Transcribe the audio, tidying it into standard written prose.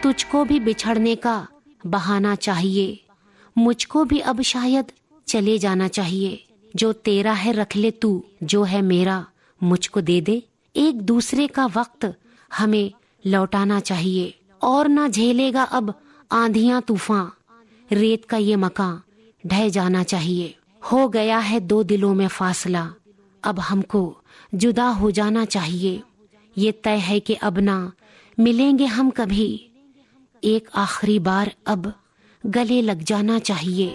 तुझको भी बिछड़ने का बहाना चाहिए, मुझको भी अब शायद चले जाना चाहिए। जो तेरा है रख ले तू, जो है मेरा मुझको दे दे। एक दूसरे का वक्त हमें लौटाना चाहिए, और ना झेलेगा अब आंधियां तूफान, रेत का ये मकान ढह जाना चाहिए। हो गया है दो दिलों में फासला, अब हमको जुदा हो जाना चाहिए। ये तय है कि अब ना मिलेंगे हम कभी, एक आखिरी बार अब गले लग जाना चाहिए।